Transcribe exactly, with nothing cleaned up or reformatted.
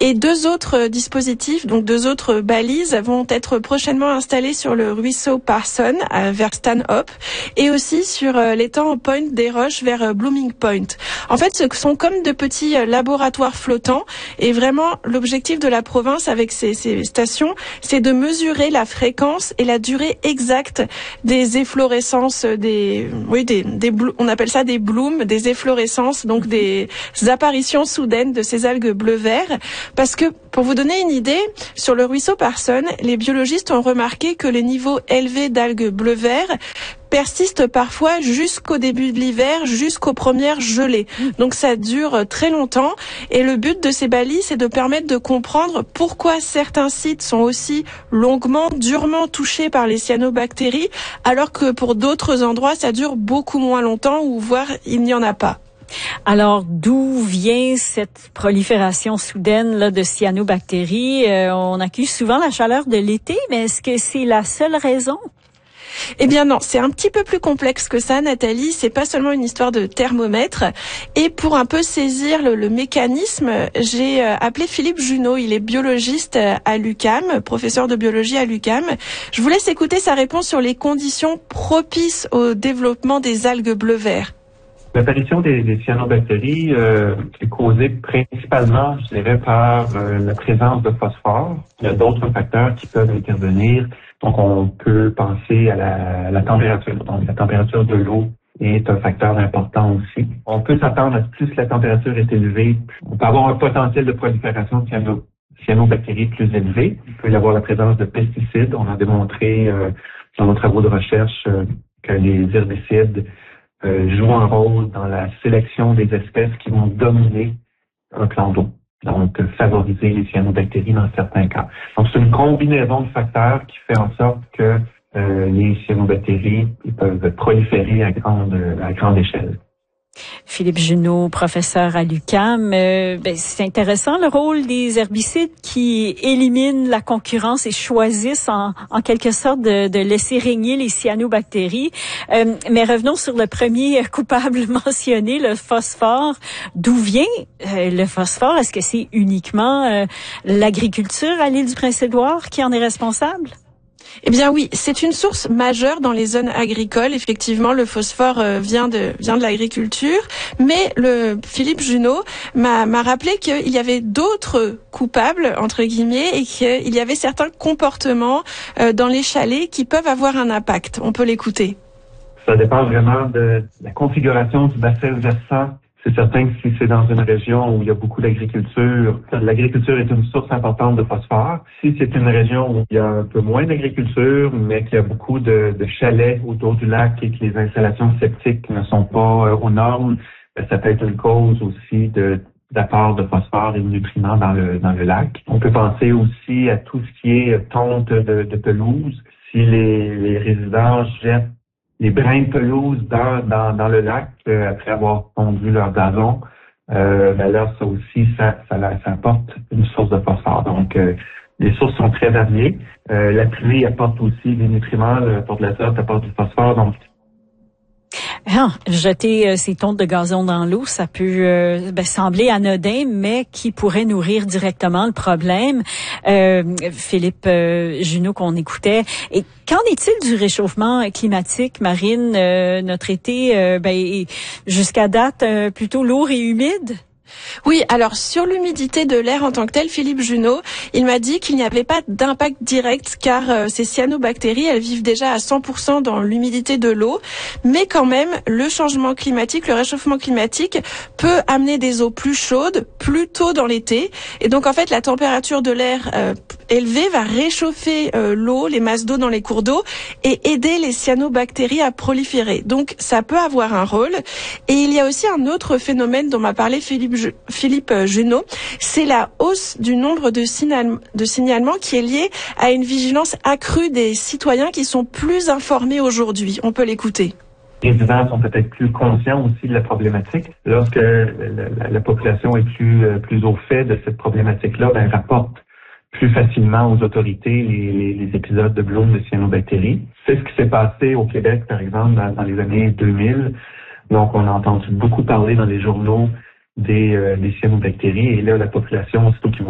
Et deux autres dispositifs, donc deux autres balises, vont être prochainement installées sur le ruisseau Parson vers Stanhope et aussi sur l'étang Point des Roches vers Blooming Point. En fait, ce sont comme de petits laboratoires flottants et vraiment l'objectif de la province avec ces, ces stations, c'est de mesurer la fréquence et la durée exacte des efflorescences, des, oui, des, des, on appelle ça des blooms, des efflorescences, donc des apparitions soudaines de ces algues bleu-vert. Parce que, pour vous donner une idée, sur le ruisseau Parson, les biologistes ont remarqué que les niveaux élevés d'algues bleu-vert persistent parfois jusqu'au début de l'hiver, jusqu'aux premières gelées. Donc ça dure très longtemps et le but de ces balises, c'est de permettre de comprendre pourquoi certains sites sont aussi longuement, durement touchés par les cyanobactéries, alors que pour d'autres endroits, ça dure beaucoup moins longtemps ou voire il n'y en a pas. Alors, d'où vient cette prolifération soudaine là, de cyanobactéries? Euh, on accuse souvent la chaleur de l'été, mais est-ce que c'est la seule raison? Eh bien non, c'est un petit peu plus complexe que ça, Nathalie. C'est pas seulement une histoire de thermomètre. Et pour un peu saisir le, le mécanisme, j'ai appelé Philippe Junot. Il est biologiste à l'U Q A M, professeur de biologie à l'U Q A M. Je vous laisse écouter sa réponse sur les conditions propices au développement des algues bleu-vert. L'apparition des, des cyanobactéries euh, est causée principalement, je dirais, par euh, la présence de phosphore. Il y a d'autres facteurs qui peuvent intervenir. Donc, on peut penser à la, à la température. Donc, la température de l'eau est un facteur important aussi. On peut s'attendre à ce que plus la température est élevée, on peut avoir un potentiel de prolifération de cyano, cyanobactéries plus élevé. Il peut y avoir la présence de pesticides. On a démontré euh, dans nos travaux de recherche euh, que les herbicides Euh, jouent un rôle dans la sélection des espèces qui vont dominer un plan d'eau, donc euh, favoriser les cyanobactéries dans certains cas. Donc c'est une combinaison de facteurs qui fait en sorte que euh, les cyanobactéries ils peuvent proliférer à grande, à grande échelle. Philippe Junot, professeur à l'U Q A M. Euh, ben, c'est intéressant le rôle des herbicides qui éliminent la concurrence et choisissent en, en quelque sorte de, de laisser régner les cyanobactéries. Euh, mais revenons sur le premier coupable mentionné, le phosphore. D'où vient euh, le phosphore? Est-ce que c'est uniquement euh, l'agriculture à l'île du Prince-Édouard qui en est responsable? Eh bien oui, c'est une source majeure dans les zones agricoles. Effectivement, le phosphore euh, vient de vient de l'agriculture, mais le Philippe Junot m'a m'a rappelé qu'il y avait d'autres coupables entre guillemets et qu'il y avait certains comportements euh, dans les chalets qui peuvent avoir un impact. On peut l'écouter. Ça dépend vraiment de la configuration du bassin versant. C'est certain que si c'est dans une région où il y a beaucoup d'agriculture, l'agriculture est une source importante de phosphore. Si c'est une région où il y a un peu moins d'agriculture, mais qu'il y a beaucoup de, de chalets autour du lac et que les installations septiques ne sont pas euh, aux normes, ça peut être une cause aussi de d'apport de phosphore et de nutriments dans le dans le lac. On peut penser aussi à tout ce qui est tonte de, de pelouse. Si les, les résidents jettent les brins de pelouse dans, dans, dans le lac euh, après avoir pondu leur gazon, euh, ben là, ça aussi, ça, ça, ça apporte une source de phosphore. Donc, euh, les sources sont très variées. Euh, la pluie apporte aussi des nutriments, le porte de l'azote apporte du phosphore. Donc, Ah, jeter euh, ces tontes de gazon dans l'eau, ça peut euh, ben, sembler anodin, mais qui pourrait nourrir directement le problème. Euh, Philippe euh, Junot qu'on écoutait. Et qu'en est-il du réchauffement climatique, Marine? Euh, notre été, euh, ben, jusqu'à date, euh, plutôt lourd et humide? Oui, alors sur l'humidité de l'air en tant que tel, Philippe Junot, il m'a dit qu'il n'y avait pas d'impact direct car euh, ces cyanobactéries, elles vivent déjà à cent pour cent dans l'humidité de l'eau, mais quand même, le changement climatique, le réchauffement climatique peut amener des eaux plus chaudes, plus tôt dans l'été, et donc en fait, la température de l'air euh, élevée va réchauffer euh, l'eau, les masses d'eau dans les cours d'eau et aider les cyanobactéries à proliférer. Donc ça peut avoir un rôle. Et il y a aussi un autre phénomène dont m'a parlé Philippe Philippe Junot, c'est la hausse du nombre de, signal, de signalements qui est liée à une vigilance accrue des citoyens qui sont plus informés aujourd'hui. On peut l'écouter. Les résidents sont peut-être plus conscients aussi de la problématique. Lorsque la, la, la population est plus, plus au fait de cette problématique-là, ben, elle rapporte plus facilement aux autorités les, les, les épisodes de bloom de cyanobactéries. C'est ce qui s'est passé au Québec, par exemple, dans, dans les années deux mille. Donc, on a entendu beaucoup parler dans les journaux des, euh, des cyanobactéries. Et là, la population, aussitôt qu'ils